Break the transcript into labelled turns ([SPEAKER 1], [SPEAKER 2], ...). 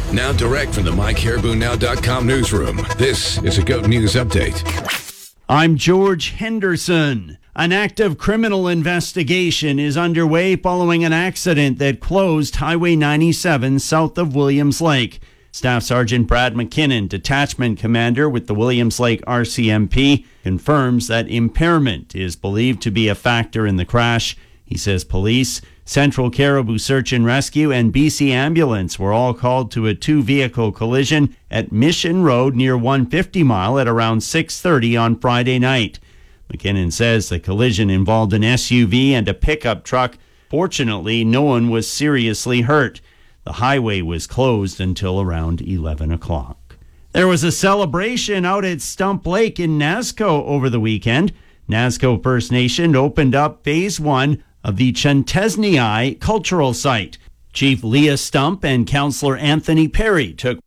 [SPEAKER 1] Now direct from the MyCaribouNow.com newsroom, this is a GOAT News Update.
[SPEAKER 2] I'm George Henderson. An active criminal investigation is underway following an accident that closed Highway 97 south of Williams Lake. Staff Sergeant Brad McKinnon, detachment commander with the Williams Lake RCMP, confirms that impairment is believed to be a factor in the crash. He says police, Central Caribou Search and Rescue, and BC Ambulance were all called to a two-vehicle collision at Mission Road near 150 Mile at around 6:30 on Friday night. McKinnon says the collision involved an SUV and a pickup truck. Fortunately, no one was seriously hurt. The highway was closed until around 11 o'clock. There was a celebration out at Stump Lake in Nasco over the weekend. Nasco First Nation opened up Phase 1 of the Chantesnei Cultural Site. Chief Leah Stump and Councillor Anthony Perry took